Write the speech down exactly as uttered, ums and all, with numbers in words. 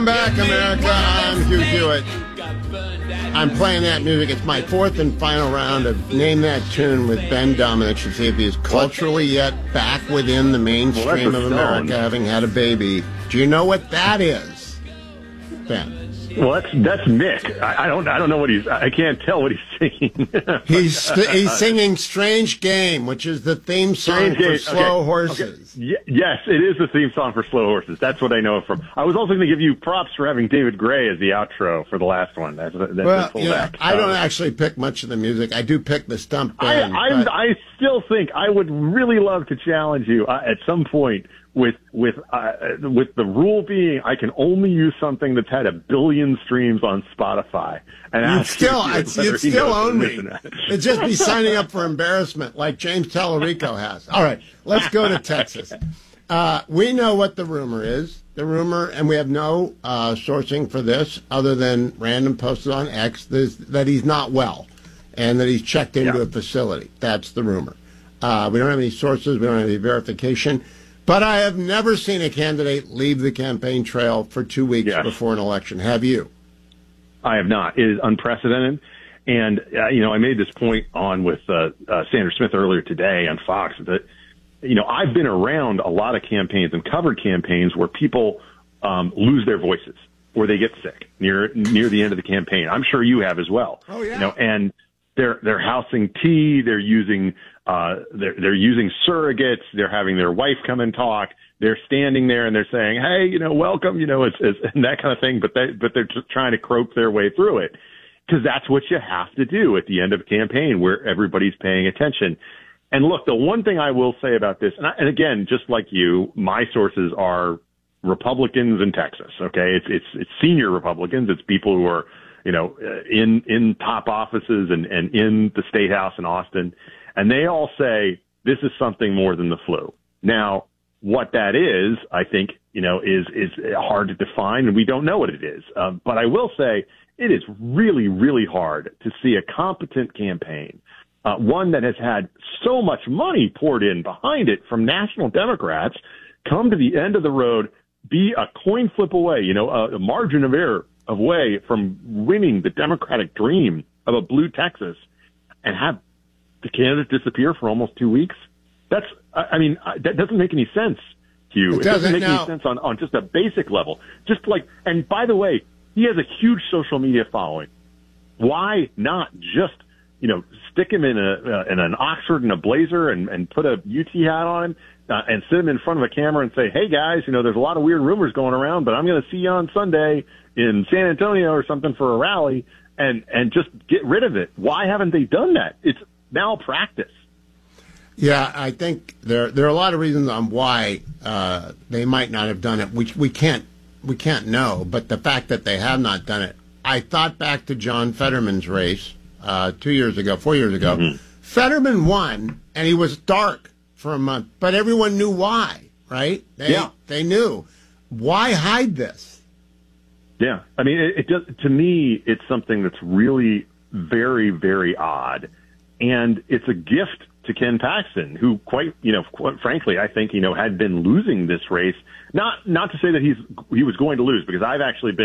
Back, America. I'm Hugh Hewitt. I'm playing that music. It's my fourth and final round of Name That Tune with Ben Domenech to see if he is culturally yet back within the mainstream well, of America, having had a baby. Do you know what that is, Ben? Well, that's that's Nick. I, I don't I don't know what he's. I can't tell what he's singing. he's he's singing "Strange Game," which is the theme song Strange for Game. Slow Okay. Horses. Okay. Y- yes, it is the theme song for Slow Horses. That's what I know it from. I was also going to give you props for having David Gray as the outro for the last one. That's, that's well, full you know, back. I don't um, actually pick much of the music. I do pick the stump I, band. I, but... I still think I would really love to challenge you uh, at some point with with uh, with the rule being I can only use something that's had a billion streams on Spotify. And you'd still, I'd, you'd still own me. It. It'd just be signing up for embarrassment like James Tallarico has. All right, let's go to Texas. Uh, we know what the rumor is. The rumor, and we have no uh, sourcing for this other than random posts on X, that he's not well and that he's checked into yeah. a facility. That's the rumor. Uh, we don't have any sources. We don't have any verification. But I have never seen a candidate leave the campaign trail for two weeks yes. before an election. Have you? I have not. It is unprecedented. And, uh, you know, I made this point on with uh, uh, Sandra Smith earlier today on Fox that, you know, I've been around a lot of campaigns and covered campaigns where people um, lose their voices or they get sick near near the end of the campaign. I'm sure you have as well. Oh, yeah. You know, and they're they're housing tea. They're using uh, they're they're using surrogates. They're having their wife come and talk. They're standing there and they're saying, "Hey, you know, welcome," you know, it's, it's and that kind of thing. But they but they're just trying to croak their way through it because that's what you have to do at the end of a campaign where everybody's paying attention. And look, the one thing I will say about this, and, I, and again, just like you, my sources are Republicans in Texas. Okay, it's it's it's senior Republicans. It's people who are, you know, in in top offices and and in the state house in Austin, and they all say this is something more than the flu. Now, what that is, I think, you know, is is hard to define, and we don't know what it is. Uh, but I will say it is really, really hard to see a competent campaign. Uh, one that has had so much money poured in behind it from national Democrats come to the end of the road, be a coin flip away, you know, a, a margin of error away from winning the Democratic dream of a blue Texas and have the candidate disappear for almost two weeks. That's, I mean, that doesn't make any sense, Hugh. It, it doesn't make any sense on, on just a basic level. Just like, and by the way, he has a huge social media following. Why not just, you know, stick him in a uh, in an Oxford and a blazer and, and put a U T hat on him uh, and sit him in front of a camera and say, "Hey guys, you know, there's a lot of weird rumors going around, but I'm going to see you on Sunday in San Antonio or something for a rally," and and just get rid of it. Why haven't they done that? It's malpractice. Yeah, I think there there are a lot of reasons on why uh, they might not have done it. We we can't we can't know, but the fact that they have not done it, I thought back to John Fetterman's race. Uh, two years ago, four years ago, mm-hmm. Fetterman won, and he was dark for a month, but everyone knew why, right? They, yeah. They knew. Why hide this? Yeah. I mean, it, it does, to me, it's something that's really very, very odd, and it's a gift to Ken Paxton, who quite, you know, quite frankly, I think, you know, had been losing this race. Not, not to say that he's, he was going to lose, because I've actually been